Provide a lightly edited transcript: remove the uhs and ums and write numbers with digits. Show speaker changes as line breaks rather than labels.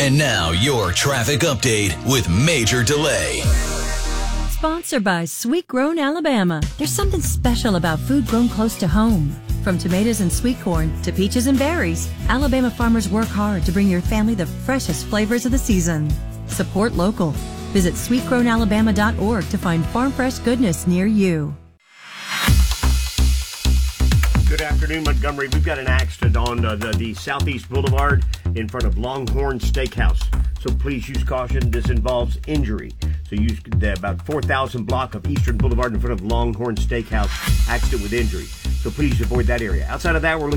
And now your traffic update with Major Delay.
Sponsored by Sweet Grown Alabama. There's something special about food grown close to home. From tomatoes and sweet corn to peaches and berries, Alabama farmers work hard to bring your family the freshest flavors of the season. Support local. Visit sweetgrownalabama.org to find farm fresh goodness near you.
Good afternoon, Montgomery. We've got an accident on the Southeast Boulevard in front of Longhorn Steakhouse. So please use caution. This involves injury. So use the about 4,000 block of Eastern Boulevard in front of Longhorn Steakhouse. Accident with injury. So please avoid that area. Outside of that, we're looking